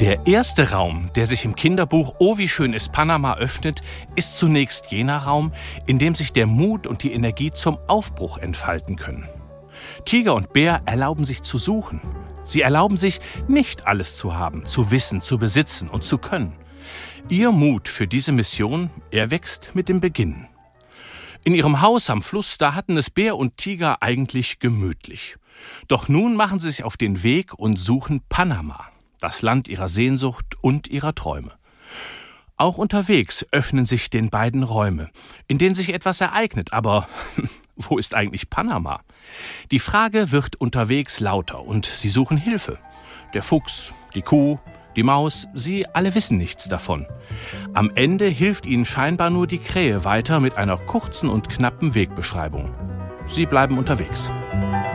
Der erste Raum, der sich im Kinderbuch Oh, wie schön ist Panama öffnet, ist zunächst jener Raum, in dem sich der Mut und die Energie zum Aufbruch entfalten können. Tiger und Bär erlauben sich zu suchen. Sie erlauben sich, nicht alles zu haben, zu wissen, zu besitzen und zu können. Ihr Mut für diese Mission, er wächst mit dem Beginn. In ihrem Haus am Fluss, da hatten es Bär und Tiger eigentlich gemütlich. Doch nun machen sie sich auf den Weg und suchen Panama, das Land ihrer Sehnsucht und ihrer Träume. Auch unterwegs öffnen sich den beiden Räume, in denen sich etwas ereignet. Aber wo ist eigentlich Panama? Die Frage wird unterwegs lauter und sie suchen Hilfe. Der Fuchs, die Kuh, die Maus, sie alle wissen nichts davon. Am Ende hilft ihnen scheinbar nur die Krähe weiter mit einer kurzen und knappen Wegbeschreibung. Sie bleiben unterwegs.